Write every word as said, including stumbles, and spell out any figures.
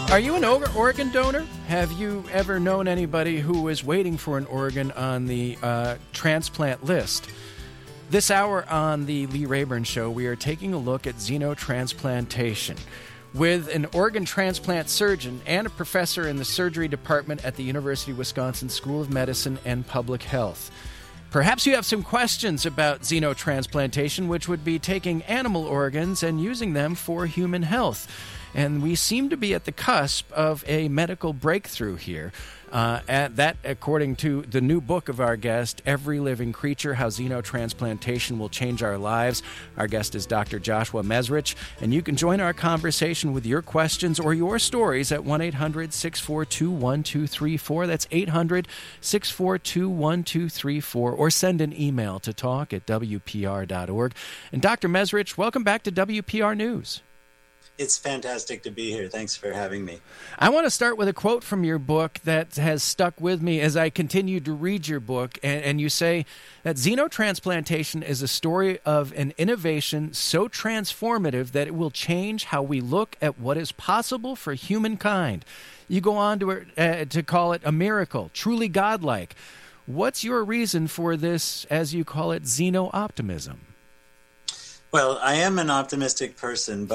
Are you an organ donor? Have you ever known anybody who was waiting for an organ on the uh, transplant list? This hour on the Lee Rayburn Show, we are taking a look at xenotransplantation with an organ transplant surgeon and a professor in the surgery department at the University of Wisconsin School of Medicine and Public Health. Perhaps you have some questions about xenotransplantation, which would be taking animal organs and using them for human health. And we seem to be at the cusp of a medical breakthrough here. Uh, and that, according to the new book of our guest, Every Living Creature, How Xenotransplantation Will Change Our Lives. Our guest is Doctor Joshua Mezrich, and you can join our conversation with your questions or your stories at one eight hundred six four two one two three four. That's eight hundred six four two one two three four, or send an email to talk at W P R dot org. And Doctor Mezrich, welcome back to W P R News. It's fantastic to be here. Thanks for having me. I want to start with a quote from your book that has stuck with me as I continued to read your book. And, and you say that xenotransplantation is a story of an innovation so transformative that it will change how we look at what is possible for humankind. You go on to, uh, to call it a miracle, truly godlike. What's your reason for this, as you call it, xeno-optimism? Well, I am an optimistic person,